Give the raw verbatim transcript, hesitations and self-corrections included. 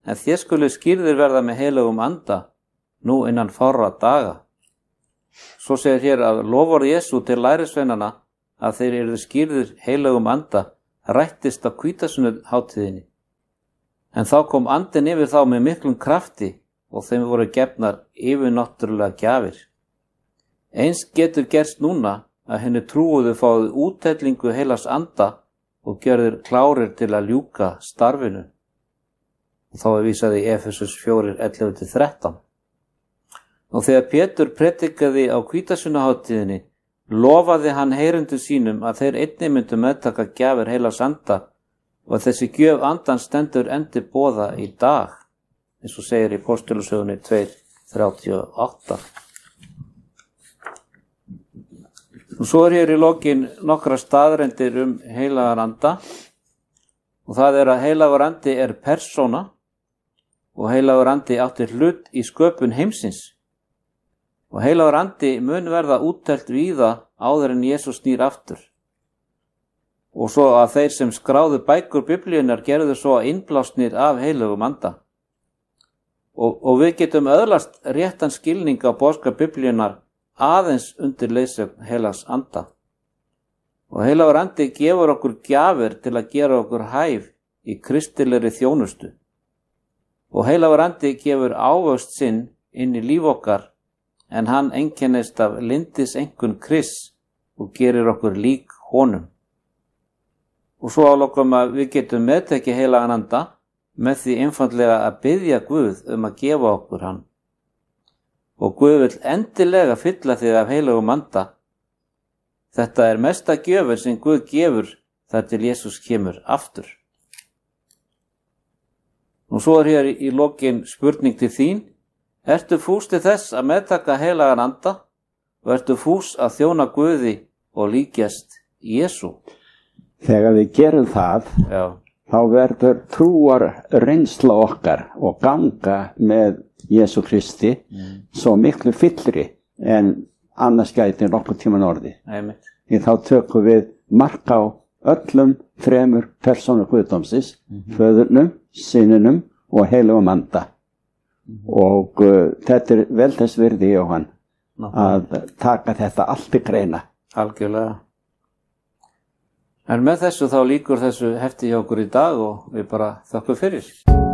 en þér skulu skírðir verða með heilögum anda, nú innan fárra daga. Svo segir hér að loforð Jesú til lærisveinana að þeir eru skírðir heilögum anda rættist á hvítasunnuhátíðinni. En þá kom andinn yfir þá með miklum krafti og þeim voru gefnar yfirnáttúrulega gjafir. Eins getur gerst núna að henni trúuðu fáið úthellingu heilags anda og gjörðir klárir til að ljúka starfinu. Og þá er vísað í Efesus fjórir ellefu til þrettán. Og þegar Pétur predikaði á hvítasunnuhátíðinni, lofaði hann heyrendum sínum að þeir einnig myndu meðtaka gjafir heilags anda og þessi gjöf andans stendur enn til boða í dag, eins og segir í Postulasögunni tvö þrjátíu og átta. Og svo er hér í lokin nokkra staðreyndir um heilagan anda og það er að heilagur andi er persóna og heilagur andi átti hlut í sköpun heimsins. Og heilagur andi mun verða úttelt víða áður en Jesús snýr aftur. Og svo að þeir sem skráðu bækur Biblíunnar gerðu svo innblásnir af heilagum anda. Og, og við getum öðlast réttan skilning á boðskap Biblíunnar aðeins undir leiðsögn heilags anda. Og heilagur andi gefur okkur gjafir til að gera okkur hæf í kristilegri þjónustu. Og heilagur andi gefur ávöxt sinn inn í líf okkar, en hann einkennist af lyndis einkunn Krists og gerir okkur lík honum. Og svo álokum að við getum meðtekið heilagan anda með því einfaldlega að biðja Guð um að gefa okkur hann. Og Guð vill endilega fylla þig af heilagum anda. Þetta er mesta gjöfin sem Guð gefur þar til Jesús kemur aftur. Og svo er hér í lokin spurning til þín. Ertu fús til þess að meðtaka heilagan anda og ertu fús að þjóna Guði og líkjast Jesú? Þegar við gerum það, Já. þá verður trúar reynsla okkar og ganga með Jesú Kristi mm. svo miklu fyllri en annars gæti nokkuð tíman orði. Einmitt. Því þá tökum við mark á öllum þremur persónu guðdómsins, mm-hmm. föðurnum, syninum og heilagum anda. Mm-hmm. Og uh, þetta er vel þess virði í hann Ná. að taka þetta allt til greina. Algjörlega. En með þessu þá lýkur þessu hefti hjá okkur í dag og við bara þökkum fyrir.